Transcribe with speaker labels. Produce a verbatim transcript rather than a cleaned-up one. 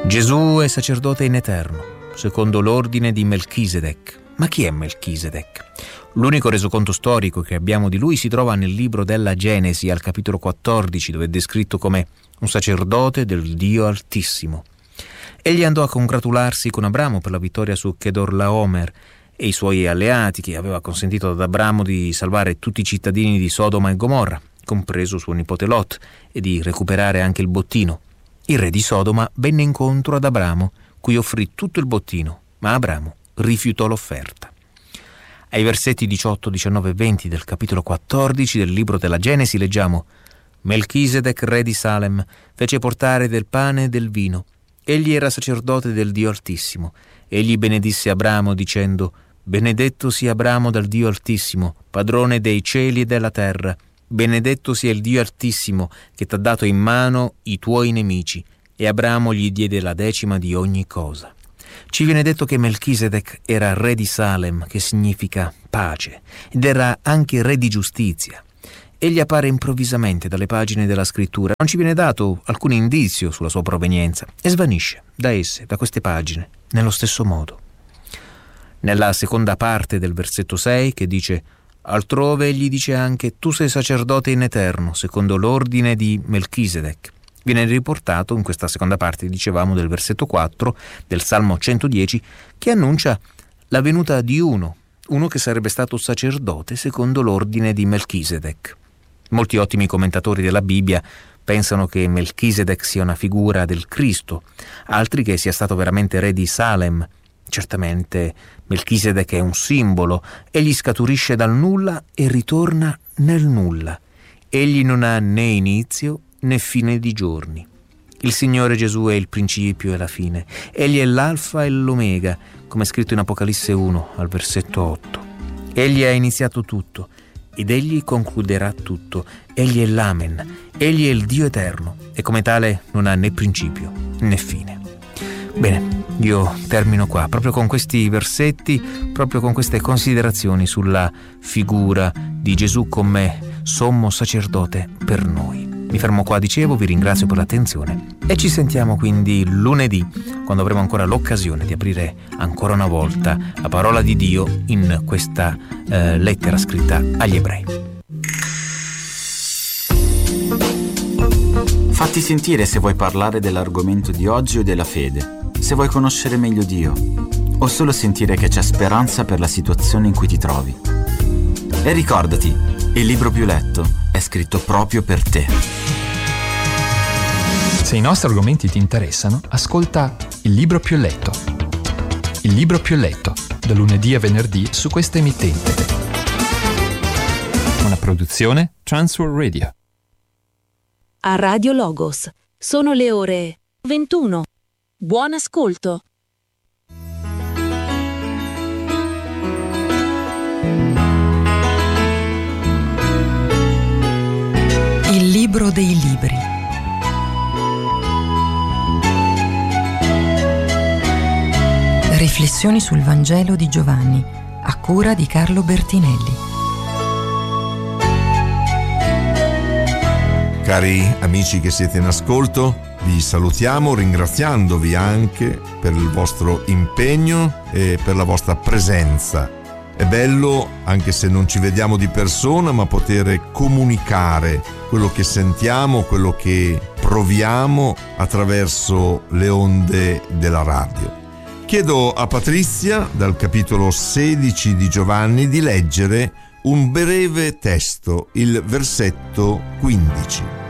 Speaker 1: Gesù è sacerdote in eterno, secondo l'ordine di Melchisedec. Ma chi è Melchisedec? L'unico resoconto storico che abbiamo di lui si trova nel libro della Genesi, al capitolo quattordici, dove è descritto come un sacerdote del Dio Altissimo. Egli andò a congratularsi con Abramo per la vittoria su Chedorlaomer e i suoi alleati, che aveva consentito ad Abramo di salvare tutti i cittadini di Sodoma e Gomorra, compreso suo nipote Lot, e di recuperare anche il bottino. Il re di Sodoma venne incontro ad Abramo, cui offrì tutto il bottino, ma Abramo rifiutò l'offerta. Ai versetti diciotto, diciannove e venti del capitolo quattordici del libro della Genesi leggiamo: Melchisedec, re di Salem, fece portare del pane e del vino. Egli era sacerdote del Dio Altissimo. Egli benedisse Abramo dicendo: Benedetto sia Abramo dal Dio Altissimo, padrone dei cieli e della terra. Benedetto sia il Dio Altissimo che t'ha dato in mano i tuoi nemici. E Abramo gli diede la decima di ogni cosa. Ci viene detto che Melchisedec era re di Salem, che significa pace, ed era anche re di giustizia. Egli appare improvvisamente dalle pagine della scrittura, non ci viene dato alcun indizio sulla sua provenienza e svanisce da esse, da queste pagine, nello stesso modo. Nella seconda parte del versetto sei, che dice: altrove egli dice anche: tu sei sacerdote in eterno, secondo l'ordine di Melchisedec. Viene riportato in questa seconda parte, dicevamo, del versetto quattro del Salmo centodieci, che annuncia la venuta di uno, uno che sarebbe stato sacerdote secondo l'ordine di Melchisedec. Molti ottimi commentatori della Bibbia pensano che Melchisedec sia una figura del Cristo, altri che sia stato veramente re di Salem. Certamente Melchisedec è un simbolo, egli scaturisce dal nulla e ritorna nel nulla. Egli non ha né inizio né fine di giorni. Il Signore Gesù è il principio e la fine. Egli è l'alfa e l'omega, come è scritto in Apocalisse uno al versetto otto. Egli ha iniziato tutto ed egli concluderà tutto. Egli è l'Amen. Egli è il Dio eterno e come tale non ha né principio né fine. Bene, io termino qua, proprio con questi versetti, proprio con queste considerazioni sulla figura di Gesù come sommo sacerdote per noi. Mi fermo qua, dicevo, vi ringrazio per l'attenzione e ci sentiamo quindi lunedì, quando avremo ancora l'occasione di aprire ancora una volta la parola di Dio in questa eh, lettera scritta agli ebrei.
Speaker 2: Fatti sentire se vuoi parlare dell'argomento di oggi o della fede, se vuoi conoscere meglio Dio o solo sentire che c'è speranza per la situazione in cui ti trovi. E ricordati, il libro più letto è scritto proprio per te.
Speaker 3: Se i nostri argomenti ti interessano, ascolta Il libro più letto. Il libro più letto, da lunedì a venerdì su questa emittente. Una produzione Transworld Radio.
Speaker 4: A Radio Logos sono le ore ventuno. Buon ascolto.
Speaker 5: Il libro dei libri. Riflessioni sul Vangelo di Giovanni, a cura di Carlo Bertinelli.
Speaker 6: Cari amici che siete in ascolto, vi salutiamo ringraziandovi anche per il vostro impegno e per la vostra presenza. È bello, anche se non ci vediamo di persona, ma poter comunicare quello che sentiamo, quello che proviamo attraverso le onde della radio. Chiedo a Patrizia, dal capitolo sedici di Giovanni, di leggere un breve testo, il versetto quindici.